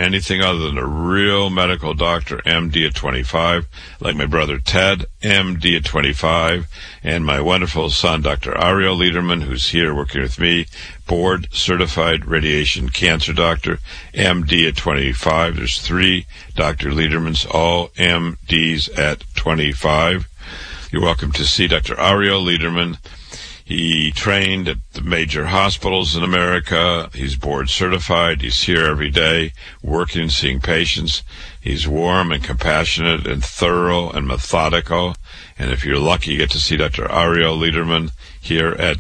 anything other than a real medical doctor, MD at 25, like my brother Ted, MD at 25, and my wonderful son, Dr. Ariel Lederman, who's here working with me, board-certified radiation cancer doctor, MD at 25. There's 3 Dr. Ledermans, all MDs at 25. You're welcome to see Dr. Ariel Lederman. He trained at the major hospitals in America. He's board certified. He's here every day, working, seeing patients. He's warm and compassionate and thorough and methodical. And if you're lucky, you get to see Dr. Ariel Lederman here at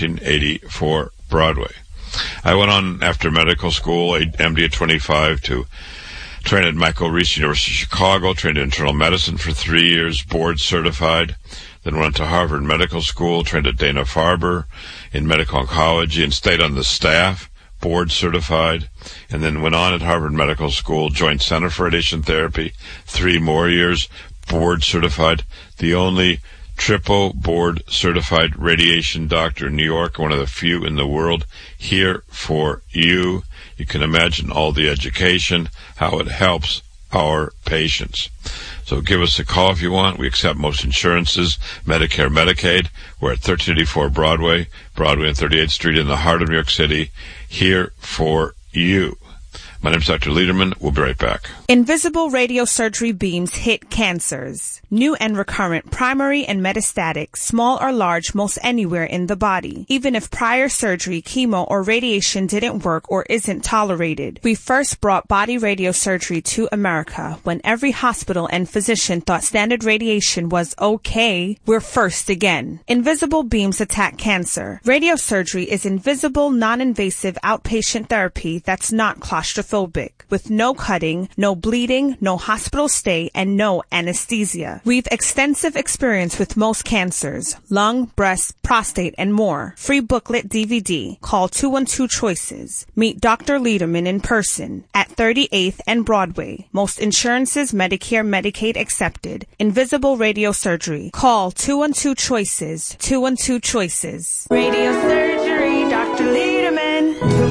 1384 Broadway. I went on after medical school, MD at 25, to train at Michael Reese University of Chicago, trained in internal medicine for 3 years, board certified. Then went to Harvard Medical School, trained at Dana-Farber in medical oncology, and stayed on the staff, board certified. And then went on at Harvard Medical School, Joint Center for Radiation Therapy, 3 more years, board certified. The only triple board certified radiation doctor in New York, one of the few in the world, here for you. You can imagine all the education, how it helps our patients. So give us a call if you want. We accept most insurances, Medicare, Medicaid. We're at 1384 Broadway and 38th Street in the heart of New York City, here for you. My name is Dr. Lederman. We'll be right back. Invisible radiosurgery beams hit cancers. New and recurrent, primary and metastatic, small or large, most anywhere in the body. Even if prior surgery, chemo, or radiation didn't work or isn't tolerated. We first brought body radiosurgery to America when every hospital and physician thought standard radiation was okay. We're first again. Invisible beams attack cancer. Radiosurgery is invisible, non-invasive outpatient therapy that's not claustrophobic, with no cutting, no bleeding, no hospital stay, and no anesthesia. We've extensive experience with most cancers, lung, breast, prostate, and more. Free booklet DVD. Call 212-CHOICES. Meet Dr. Lederman in person at 38th and Broadway. Most insurances, Medicare, Medicaid accepted. Invisible radiosurgery. Call 212-CHOICES. 212-CHOICES. Radiosurgery, Dr. Lederman.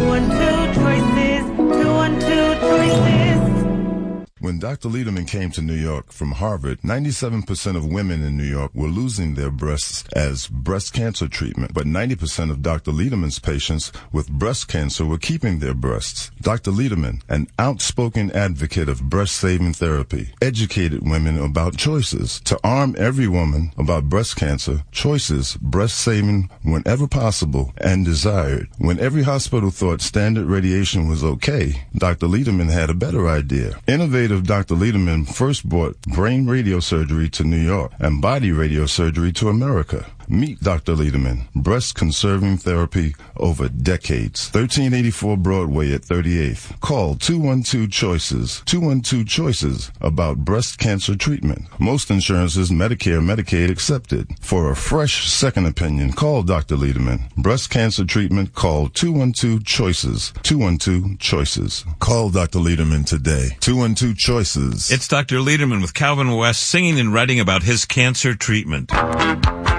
212-CHOICES. 212-CHOICES. When Dr. Lederman came to New York from Harvard, 97% of women in New York were losing their breasts as breast cancer treatment, but 90% of Dr. Lederman's patients with breast cancer were keeping their breasts. Dr. Lederman, an outspoken advocate of breast-saving therapy, educated women about choices. To arm every woman about breast cancer, choices, breast-saving whenever possible and desired. When every hospital thought standard radiation was okay, Dr. Lederman had a better idea. Innovative Dr. Lederman first brought brain radiosurgery to New York and body radiosurgery to America. Meet Dr. Lederman, breast-conserving therapy over decades. 1384 Broadway at 38th. Call 212-CHOICES. 212-CHOICES about breast cancer treatment. Most insurances, Medicare, Medicaid accepted. For a fresh second opinion, call Dr. Lederman. Breast cancer treatment, call 212-CHOICES. 212-CHOICES. Call Dr. Lederman today. 212-CHOICES. It's Dr. Lederman with Calvin West singing and writing about his cancer treatment.